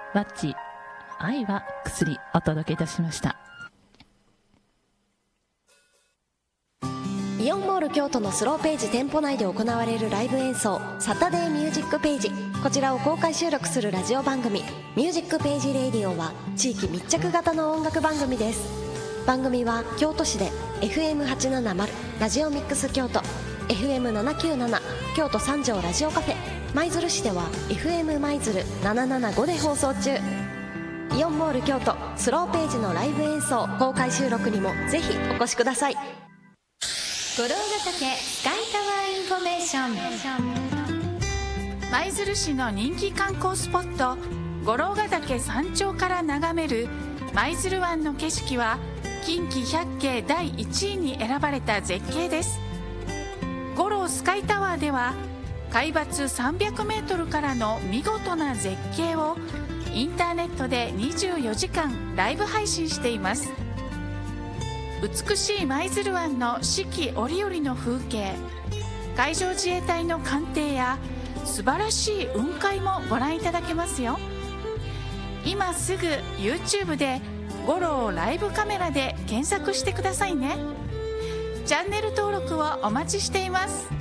ワッチ愛は薬お届けいたしました。 イオンモール京都のスローページ店舗内で行われるライブ演奏サタデーミュージックページ、こちらを公開収録するラジオ番組ミュージックページレディオは地域密着型の音楽番組です。番組は京都市で FM870 ラジオミックス京都、 FM797 京都三条ラジオカフェ、舞鶴市では FM 舞鶴775で放送中。イオンモール京都スローページのライブ演奏公開収録にもぜひお越しください。 五郎ヶ岳スカイタワーインフォメーション。舞鶴市の人気観光スポット五郎ヶ岳山頂から眺める舞鶴湾の景色は近畿百景第1位に選ばれた絶景です。五郎スカイタワーでは海抜300メートルからの見事な絶景をインターネットで24時間ライブ配信しています。美しい舞鶴湾の四季折々の風景、海上自衛隊の艦艇や素晴らしい雲海もご覧いただけますよ。今すぐ YouTube で五郎ライブカメラで検索してくださいね。チャンネル登録をお待ちしています。